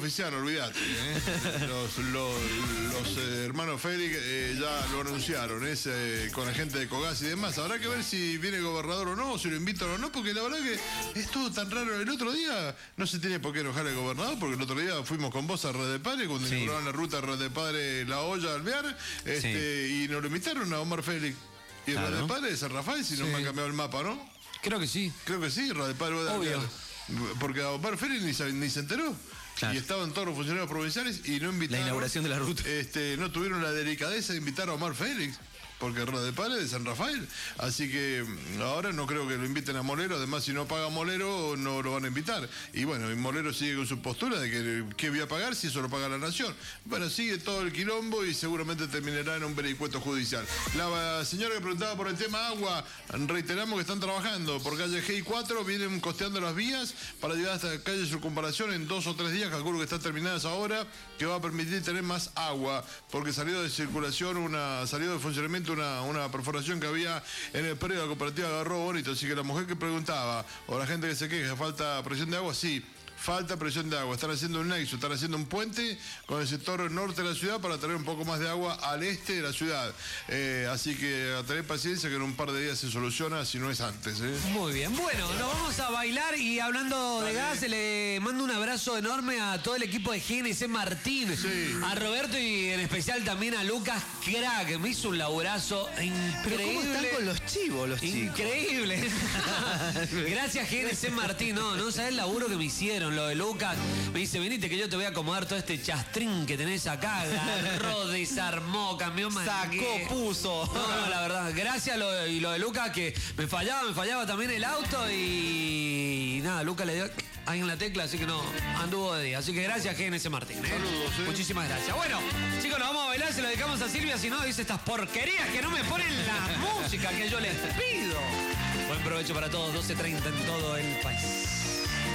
oficial, olvídate. Los hermanos Félix ya lo anunciaron, con la gente de Cogás y demás. Habrá que ver si viene el gobernador o no, si lo invitan o no, porque la verdad que es todo tan raro. El otro día no se tiene por qué enojar el gobernador, porque el otro día fuimos con vos a Red de Padre, cuando inauguraron la ruta Red de Padre La Olla Alvear, y nos lo invitaron a Omar Félix. Y Red de Padre de San Rafael, si no me han cambiado el mapa, ¿no? Creo que sí. Red de Padre de Alvear. Porque a Omar Félix ni se enteró. Claro. Y estaban todos los funcionarios provinciales y no invitaron. La inauguración de la ruta. No tuvieron la delicadeza de invitar a Omar Félix, porque Red de Padre de San Rafael. Así que ahora no creo que lo inviten a Molero. Además, si no paga Molero, no lo van a invitar. Y bueno, y Molero sigue con su postura de que voy a pagar si eso lo paga la Nación. Bueno, sigue todo el quilombo y seguramente terminará en un vericueto judicial. La señora que preguntaba por el tema agua, reiteramos que están trabajando por calle G y 4, vienen costeando las vías para llegar hasta calle Circunvalación en 2 o 3 días, calculo que están terminadas ahora, que va a permitir tener más agua, porque salió de circulación, salió de funcionamiento una perforación que había en el predio de la cooperativa Agarró Bonito. Así que la mujer que preguntaba, o la gente que se queja, falta presión de agua, sí. Falta presión de agua. Están haciendo un nexo, están haciendo un puente con el sector norte de la ciudad para traer un poco más de agua al este de la ciudad. Así que a tener paciencia, que en un par de días se soluciona, si no es antes. Muy bien. Bueno, nos vamos a bailar y hablando de gas, le mando un abrazo enorme a todo el equipo de GNC Martín, a Roberto y en especial también a Lucas Crack. Me hizo un laburazo increíble. Pero ¿cómo están con los chivos los chicos? Increíble. Gracias GNC Martín. No sabés el laburo que me hicieron. Lo de Lucas, me dice, venite que yo te voy a acomodar todo este chastrín que tenés acá. Agarró, desarmó, cambió, sacó, puso. No, la verdad, gracias y lo de Lucas, que me fallaba también el auto y nada, Lucas le dio ahí en la tecla, así que no, anduvo de día. Así que gracias GNC Martín. Saludos. Muchísimas gracias. Bueno, chicos, nos vamos a bailar, se lo dedicamos a Silvia, si no dice estas porquerías que no me ponen la música que yo les pido. Buen provecho para todos, 12:30 en todo el país.